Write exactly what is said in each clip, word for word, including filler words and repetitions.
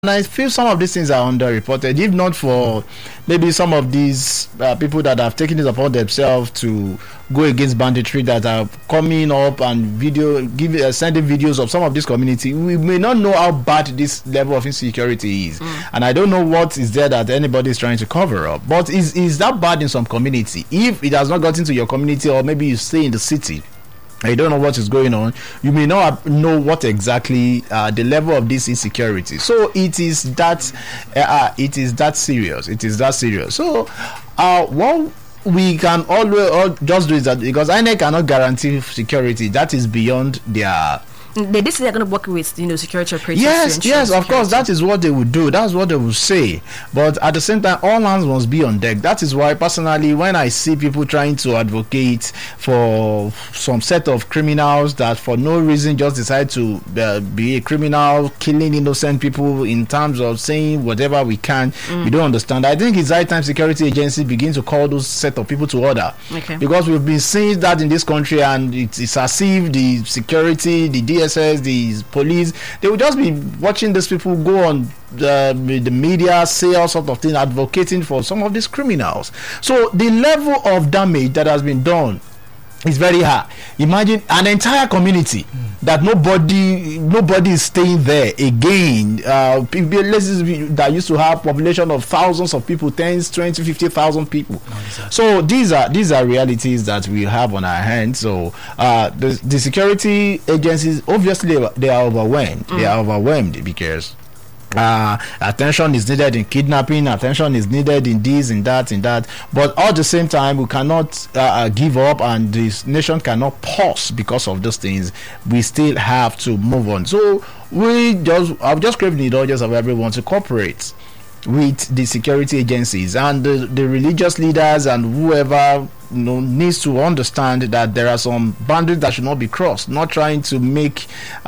I feel some of these things are underreported, if not for maybe some of these uh, people that have taken it upon themselves to go against banditry that are coming up and video give uh, sending videos of some of this community. We may not know how bad this level of insecurity is, mm. and I don't know what is there that anybody is trying to cover up. But is is that bad in some community? If it has not gotten to your community, or maybe you stay in the city, you don't know what is going on, you may not know what exactly uh, the level of this insecurity. So it is that uh, it is that serious. It is that serious. So uh, what we can always all just do is that, because I N E C cannot guarantee security, that is beyond their. They did say they're going to work with, you know, security operators. Yes, yes, of course, that is what they would do. That's what they would say. But at the same time, all hands must be on deck. That is why, personally, when I see people trying to advocate for some set of criminals that for no reason just decide to uh, be a criminal, killing innocent people in terms of saying whatever we can, mm. we don't understand. I think it's high time security agencies begin to call those set of people to order. Okay. Because we've been seeing that in this country, and it, it's as if the security, the D S S, the police, they will just be watching these people go on the, the media, say all sorts of things, advocating for some of these criminals. So the level of damage that has been done is very high. Imagine an entire community mm. that nobody nobody is staying there again. Uh, places that used to have population of thousands of people, tens, twenty, fifty thousand people. Oh, exactly. So these are these are realities that we have on our hands. So uh, the the security agencies, obviously they are overwhelmed. Mm. They are overwhelmed because Uh, attention is needed in kidnapping, attention is needed in this, in that, in that. But at the same time, we cannot uh, give up, and this nation cannot pause because of those things. We still have to move on. So we just, I've just craved the indulgence of everyone to cooperate with the security agencies and the, the religious leaders and whoever, you know, needs to understand that there are some boundaries that should not be crossed. Not trying to make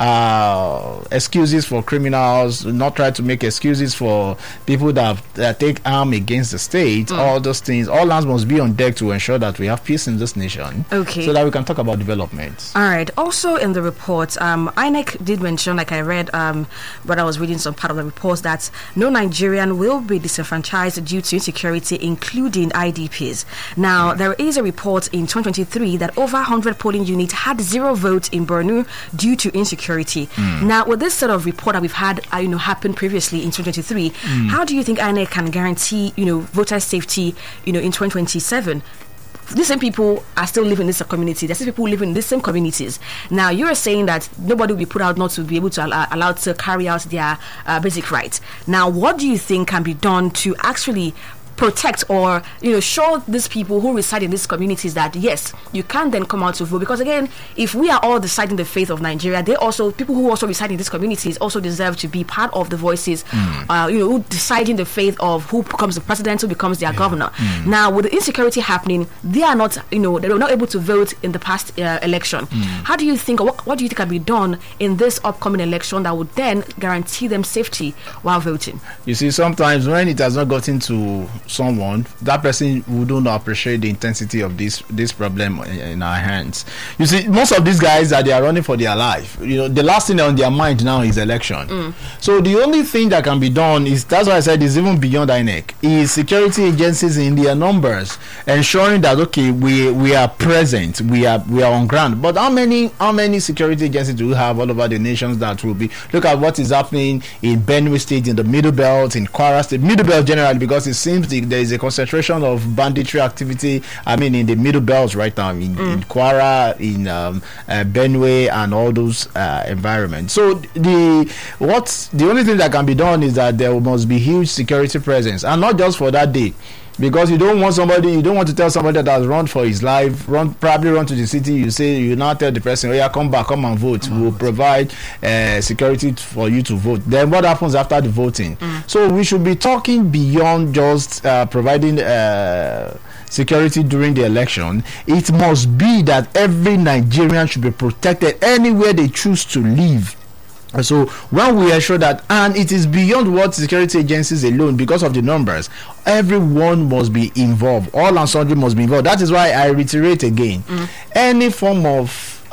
uh, excuses for criminals, not try to make excuses for people that, that take arm against the state. Mm. All those things, all hands must be on deck to ensure that we have peace in this nation. Okay. So that we can talk about development. All right. Also in the report, um, I N E C did mention, like I read, um, but I was reading some part of the report, that no Nigerian will be disenfranchised due to insecurity, including I D Ps. Now, mm. there is a report in twenty twenty-three that over one hundred polling units had zero votes in Borno due to insecurity. Mm. Now, with this sort of report that we've had, uh, you know, happen previously in twenty twenty-three, mm. how do you think I N E C can guarantee, you know, voter safety, you know, in twenty twenty-seven? These same people are still living in this community. There's still people living in these same communities. Now, you're saying that nobody will be put out not to be able to allow allowed to carry out their uh, basic rights. Now, what do you think can be done to actually protect, or, you know, show these people who reside in these communities that yes, you can then come out to vote? Because again, if we are all deciding the fate of Nigeria, they also, people who also reside in these communities also deserve to be part of the voices, mm. uh, you know, who deciding the fate of who becomes the president, who becomes their yeah. governor. Mm. Now, with the insecurity happening, they are not, you know, they were not able to vote in the past uh, election. Mm. How do you think, or what, what do you think can be done in this upcoming election that would then guarantee them safety while voting? You see, sometimes when it has not gotten to someone, that person wouldn't appreciate the intensity of this this problem in, in our hands. You see, most of these guys that they are running for their life, you know, the last thing on their mind now is election. Mm. So the only thing that can be done is, that's why I said, is even beyond I N E C, is security agencies in their numbers ensuring that okay, we we are present, we are we are on ground. But how many how many security agencies do we have all over the nations that will be? Look at what is happening in Benue State, in the Middle Belt, in Kwara State, Middle Belt generally, because it seems the, there is a concentration of banditry activity. I mean, in the Middle Belt right now, in, mm. in Kwara, in um, uh, Benue, and all those uh, environments. So the what's the only thing that can be done is that there must be huge security presence, and not just for that day. Because you don't want somebody, you don't want to tell somebody that has run for his life, run probably run to the city. You say, you now tell the person, oh yeah, come back, come and vote. We'll provide uh, security for you to vote. Then what happens after the voting? Mm. So we should be talking beyond just uh, providing uh, security during the election. It must be that every Nigerian should be protected anywhere they choose to live. So when we ensure that, and it is beyond what security agencies alone, because of the numbers, everyone must be involved. All and sundry must be involved. That is why I reiterate again, mm. any form of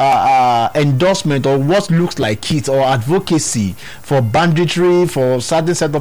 uh, uh, endorsement or what looks like it or advocacy for banditry, for certain set of